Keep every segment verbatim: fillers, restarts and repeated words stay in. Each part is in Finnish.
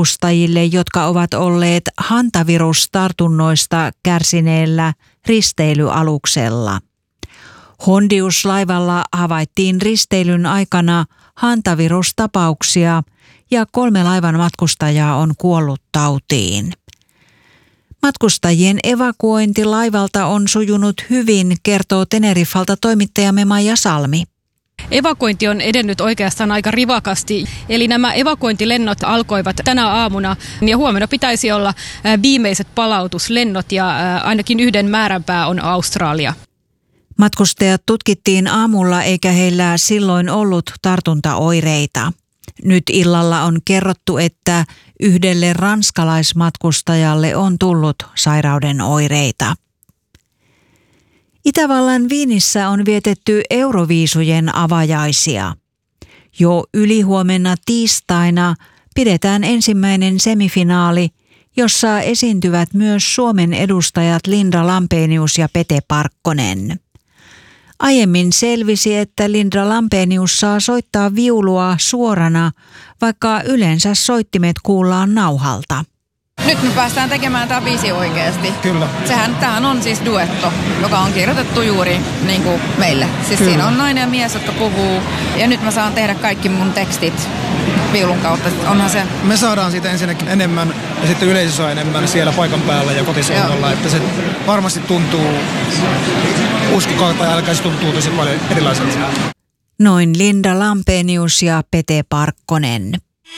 matkustajille, jotka ovat olleet hantavirustartunnoista kärsineellä risteilyaluksella. Hondius-laivalla havaittiin risteilyn aikana hantavirustapauksia ja kolme laivan matkustajaa on kuollut tautiin. Matkustajien evakuointi laivalta on sujunut hyvin, kertoo Tenerifalta toimittajamme Maija Salmi. Evakuointi on edennyt oikeastaan aika rivakasti, eli nämä evakuointilennot alkoivat tänä aamuna ja huomenna pitäisi olla viimeiset palautuslennot ja ainakin yhden määränpää on Australia. Matkustajat tutkittiin aamulla eikä heillä silloin ollut tartuntaoireita. Nyt illalla on kerrottu, että yhdelle ranskalaismatkustajalle on tullut sairauden oireita. Itävallan Viinissä on vietetty Euroviisujen avajaisia. Jo ylihuomenna tiistaina pidetään ensimmäinen semifinaali, jossa esiintyvät myös Suomen edustajat Linda Lampenius ja Pete Parkkonen. Aiemmin selvisi, että Linda Lampenius saa soittaa viulua suorana, vaikka yleensä soittimet kuullaan nauhalta. Nyt me päästään tekemään tämä biisi oikeasti. Kyllä. Sehän, tämähän on siis duetto, joka on kirjoitettu juuri niin kuin meille. Siis Kyllä. Siinä on nainen ja mies, jotka puhuu. Ja nyt mä saan tehdä kaikki mun tekstit viulun kautta. Onhan se... Me saadaan siitä ensinnäkin enemmän ja sitten yleisö saa enemmän siellä paikan päällä ja kotisohvalla. Että se varmasti tuntuu, uskokaa tai älkää, se tuntuu tosi paljon erilaiselta. Noin Linda Lampenius ja Pete Parkkonen.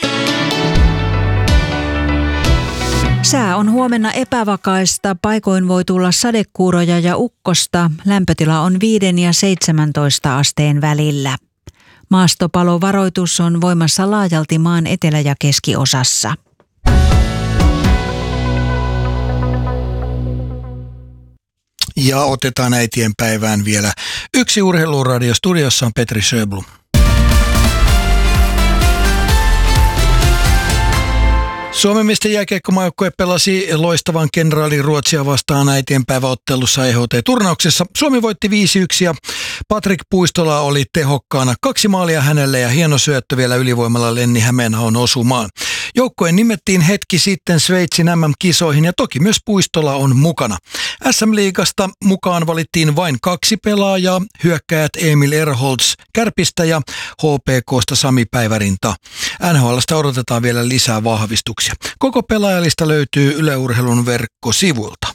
Sää on huomenna epävakaista, paikoin voi tulla sadekuuroja ja ukkosta. Lämpötila on viiden ja seitsemäntoista asteen välillä. Maastopalovaroitus on voimassa laajalti maan etelä- ja keskiosassa. Ja otetaan äitien päivään vielä yksi urheiluradio. Studiossa on Petri Sjöblom. Suomen miesten jääkiekkomaajoukue pelasi loistavan kenraali Ruotsia vastaan äitienpäiväottelussa E H T-turnauksessa. Suomi voitti viisi yksi ja Patrik Puistola oli tehokkaana. Kaksi maalia hänelle ja hieno syöttö vielä ylivoimalla Lenni Hämeenhaon osumaan. Joukkueen nimettiin hetki sitten Sveitsin M M-kisoihin ja toki myös Puistola on mukana. S M-liigasta mukaan valittiin vain kaksi pelaajaa, hyökkäjät Emil Erholz Kärpistä ja H P K:sta Sami Päivärinta. N H L:stä odotetaan vielä lisää vahvistuksia. Koko pelaajalista löytyy Yle Urheilun verkkosivuilta.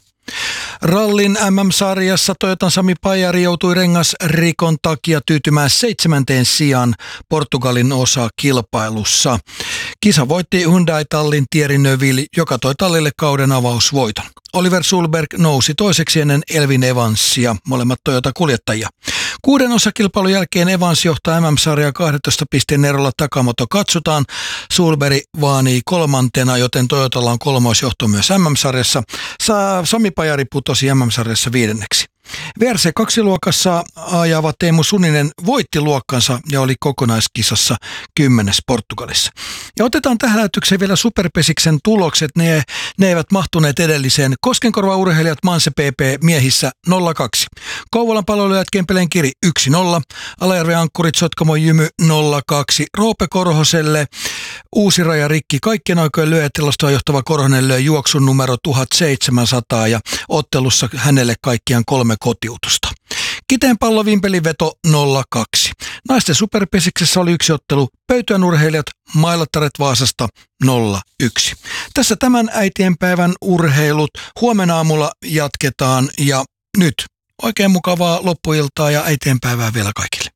Rallin M M-sarjassa Toyotan Sami Pajari joutui rengasrikon takia tyytymään seitsemänteen sijaan Portugalin osakilpailussa. Kisa voitti Hyundai-tallin Thierry Neuville, joka toi tallille kauden avausvoiton. Oliver Sulberg nousi toiseksi ennen Elvin Evansia, molemmat Toyota-kuljettajia. Kuuden osakilpailun jälkeen Evans johtaa M M-sarjaa kaksitoista pisteen erolla Takamoto katsotaan. Sulberg vaanii kolmantena, joten Toyotalla on kolmoisjohto myös M M-sarjassa. Sami Pajari putosi M M-sarjassa viidenneksi. V R C kaksi luokassa ajava Teemu Suninen voitti luokkansa ja oli kokonaiskisassa kymmenes Portugalissa. Ja otetaan tähän lähetykseen vielä Superpesiksen tulokset. Ne, ne eivät mahtuneet edelliseen. Koskenkorva-urheilijat Manse P P miehissä nolla kaksi. Kouvolan palloilijat Kempeleen Kiri yksi nolla. Alajärven Ankkurit Sotkamo Jymy nolla kaksi. Roope Korhoselle Uusiraja Rikki. Kaikkien aikojen lyöjätilastoa johtava Korhonen löi juoksun numero tuhatseitsemänsataa ja ottelussa hänelle kaikkiaan kolme kotiutusta. Kiteen pallo Vimpeliveto nolla kaksi. Naisten superpesiksessä oli yksi ottelu. Pöytyän urheilijat Mailattaret Vaasasta nolla yksi. Tässä tämän äitienpäivän urheilut. Huomenna aamulla jatketaan ja nyt oikein mukavaa loppuiltaa ja äitienpäivää vielä kaikille.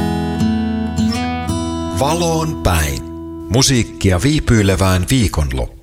Valoon päin. Musiikkia viipyilevään viikonloppuun.